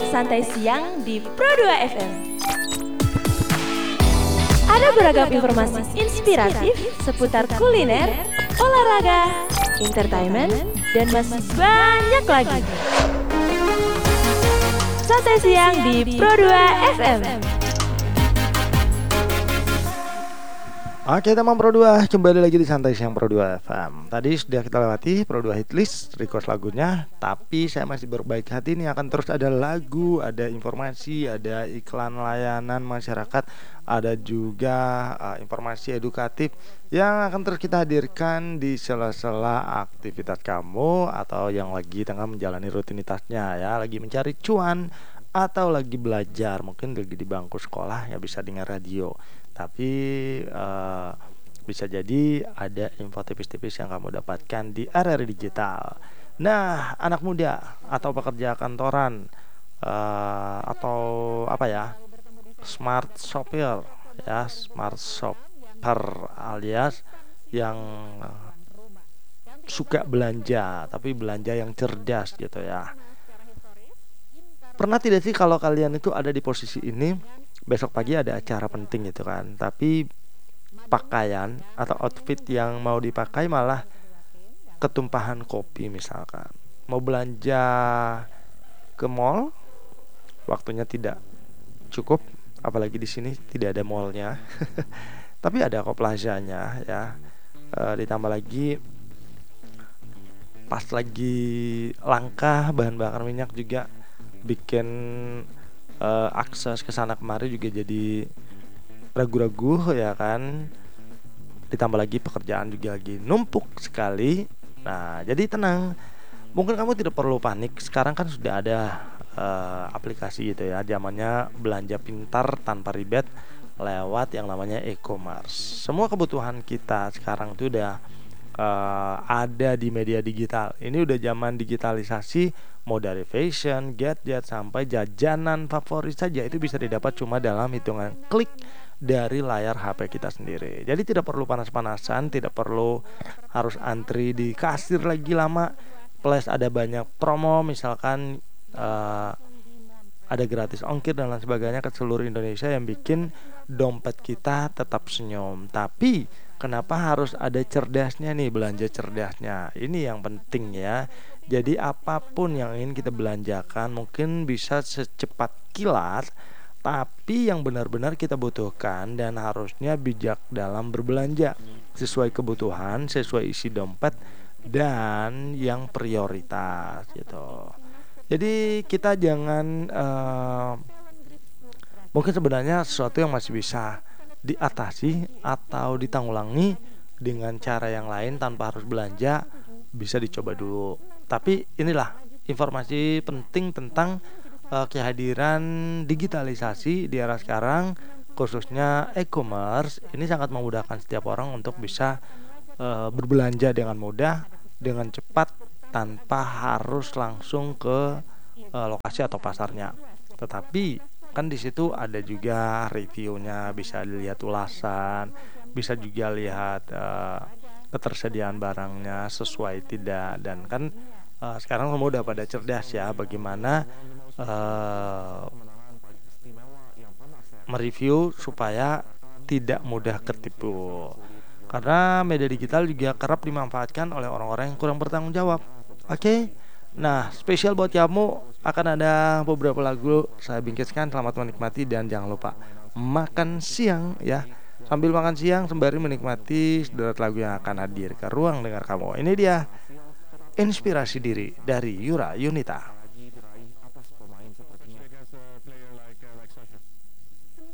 Santai Siang di Pro2 FM. Ada beragam informasi inspiratif seputar kuliner, olahraga, entertainment, dan masih banyak lagi. Santai Siang di Pro2 FM. Oke teman Pro2, kembali lagi di Santai Siang Pro2 FM. Tadi sudah kita lewati Pro2 Hitlist, request lagunya. Tapi saya masih berbaik hati nih, akan terus ada lagu, ada informasi, ada iklan layanan masyarakat, ada juga informasi edukatif yang akan terus kita hadirkan di sela-sela aktivitas kamu atau yang lagi tengah menjalani rutinitasnya ya, lagi mencari cuan atau lagi belajar, mungkin lagi di bangku sekolah ya bisa dengar radio. Tapi bisa jadi ada info tipis-tipis yang kamu dapatkan di area digital. Nah, anak muda atau pekerja kantoran atau apa ya, smart shopper ya, smart shopper alias yang suka belanja tapi belanja yang cerdas gitu ya. Pernah tidak sih kalau kalian itu ada di posisi ini, besok pagi ada acara penting gitu kan, tapi pakaian atau outfit yang mau dipakai malah ketumpahan kopi misalkan. Mau belanja ke mall, waktunya tidak cukup, apalagi di sini tidak ada mallnya, tapi ada kok plazanya ya. Ditambah lagi pas lagi langka bahan bakar minyak juga bikin akses ke sana kemari juga jadi ragu-ragu ya kan. Ditambah lagi pekerjaan juga lagi numpuk sekali. Nah, jadi tenang. Mungkin kamu tidak perlu panik. Sekarang kan sudah ada aplikasi gitu ya. Zamannya belanja pintar tanpa ribet lewat yang namanya e-commerce. Semua kebutuhan kita sekarang itu udah ada di media digital. Ini udah zaman digitalisasi. Mau dari fashion, gadget, sampai jajanan favorit saja itu bisa didapat cuma dalam hitungan klik dari layar HP kita sendiri. Jadi tidak perlu panas-panasan, tidak perlu harus antri di kasir lagi lama. Plus ada banyak promo, misalkan ada gratis ongkir dan lain sebagainya ke seluruh Indonesia yang bikin dompet kita tetap senyum. Tapi kenapa harus ada cerdasnya nih, belanja cerdasnya? Ini yang penting ya. Jadi apapun yang ingin kita belanjakan mungkin bisa secepat kilat, tapi yang benar-benar kita butuhkan dan harusnya bijak dalam berbelanja sesuai kebutuhan, sesuai isi dompet dan yang prioritas gitu. Jadi kita jangan mungkin sebenarnya sesuatu yang masih bisa diatasi atau ditanggulangi dengan cara yang lain tanpa harus belanja, bisa dicoba dulu. Tapi inilah informasi penting tentang kehadiran digitalisasi di era sekarang, khususnya e-commerce. Ini sangat memudahkan setiap orang untuk bisa berbelanja dengan mudah, dengan cepat, tanpa harus langsung ke lokasi atau pasarnya. Tetapi kan di situ ada juga reviewnya, bisa dilihat ulasan, bisa juga lihat ketersediaan barangnya sesuai tidak. Dan kan sekarang semua udah pada cerdas ya, bagaimana mereview supaya tidak mudah tertipu. Karena media digital juga kerap dimanfaatkan oleh orang-orang yang kurang bertanggung jawab. Oke? Nah, spesial buat kamu akan ada beberapa lagu saya bingkiskan. Selamat menikmati dan jangan lupa makan siang ya. Sambil makan siang sembari menikmati sederet lagu yang akan hadir ke ruang dengar kamu. Ini dia Inspirasi Diri dari Yura Yunita.